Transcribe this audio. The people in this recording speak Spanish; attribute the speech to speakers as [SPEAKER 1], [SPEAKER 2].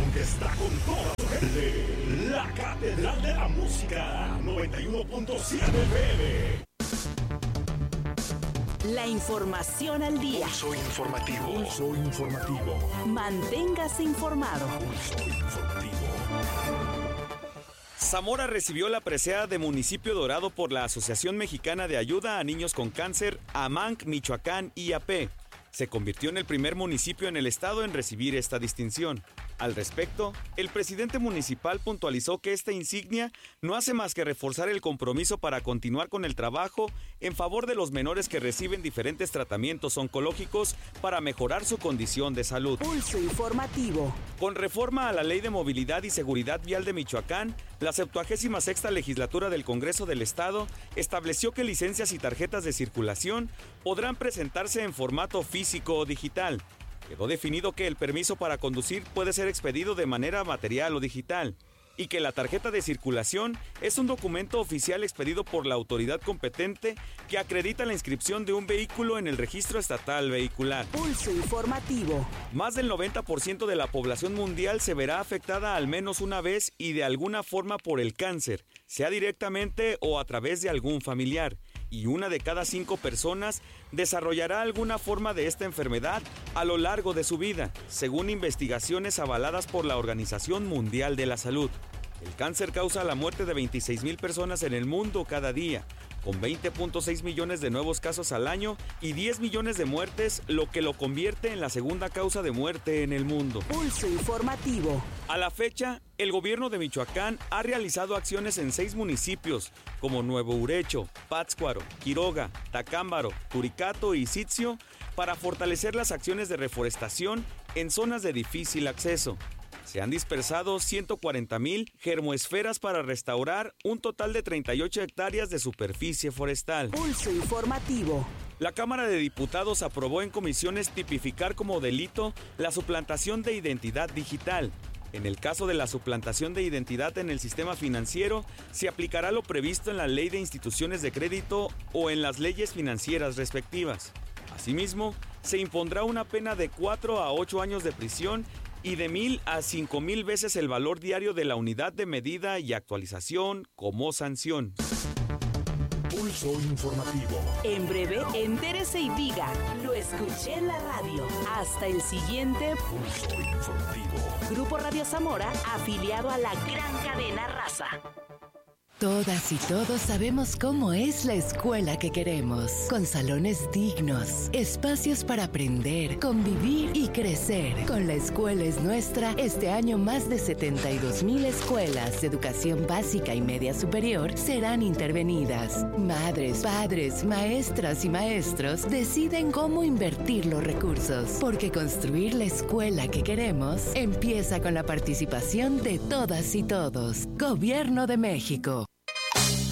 [SPEAKER 1] que está con toda su gente. La Catedral de la Música, 91.7 FM.
[SPEAKER 2] La información al día.
[SPEAKER 1] Pulso informativo. Pulso informativo.
[SPEAKER 2] Manténgase informado.
[SPEAKER 1] Pulso informativo.
[SPEAKER 3] Zamora recibió la presea de Municipio Dorado por la Asociación Mexicana de Ayuda a Niños con Cáncer, AMANC, Michoacán, IAP. Se convirtió en el primer municipio en el estado en recibir esta distinción. Al respecto, el presidente municipal puntualizó que esta insignia no hace más que reforzar el compromiso para continuar con el trabajo en favor de los menores que reciben diferentes tratamientos oncológicos para mejorar su condición de salud.
[SPEAKER 2] Pulso informativo.
[SPEAKER 3] Con reforma a la Ley de Movilidad y Seguridad Vial de Michoacán, la 76ª legislatura del Congreso del Estado estableció que licencias y tarjetas de circulación podrán presentarse en formato físico o digital. Quedó definido que el permiso para conducir puede ser expedido de manera material o digital y que la tarjeta de circulación es un documento oficial expedido por la autoridad competente que acredita la inscripción de un vehículo en el registro estatal vehicular.
[SPEAKER 2] Pulso informativo.
[SPEAKER 3] Más del 90% de la población mundial se verá afectada al menos una vez y de alguna forma por el cáncer, sea directamente o a través de algún familiar. Y 1 de cada 5 personas desarrollará alguna forma de esta enfermedad a lo largo de su vida, según investigaciones avaladas por la Organización Mundial de la Salud. El cáncer causa la muerte de 26,000 personas en el mundo cada día, con 20.6 millones de nuevos casos al año y 10 millones de muertes, lo que lo convierte en la segunda causa de muerte en el mundo.
[SPEAKER 2] Pulso informativo.
[SPEAKER 3] A la fecha, el gobierno de Michoacán ha realizado acciones en 6 municipios, como Nuevo Urecho, Pátzcuaro, Quiroga, Tacámbaro, Turicato y Sitzio, para fortalecer las acciones de reforestación en zonas de difícil acceso. Se han dispersado 140,000 germoesferas para restaurar un total de 38 hectáreas de superficie forestal.
[SPEAKER 2] Pulso informativo.
[SPEAKER 3] La Cámara de Diputados aprobó en comisiones tipificar como delito la suplantación de identidad digital. En el caso de la suplantación de identidad en el sistema financiero, se aplicará lo previsto en la Ley de Instituciones de Crédito o en las leyes financieras respectivas. Asimismo, se impondrá una pena de 4 a 8 años de prisión y de 1,000 a 5,000 veces el valor diario de la unidad de medida y actualización como sanción.
[SPEAKER 1] Pulso informativo.
[SPEAKER 2] En breve, entérese y diga, lo escuché en la radio. Hasta el siguiente
[SPEAKER 1] Pulso informativo.
[SPEAKER 2] Grupo Radio Zamora, afiliado a la gran cadena Raza.
[SPEAKER 4] Todas y todos sabemos cómo es la escuela que queremos, con salones dignos, espacios para aprender, convivir y crecer. Con La Escuela es Nuestra, este año más de 72,000 escuelas de educación básica y media superior serán intervenidas. Madres, padres, maestras y maestros deciden cómo invertir los recursos, porque construir la escuela que queremos empieza con la participación de todas y todos. Gobierno de México.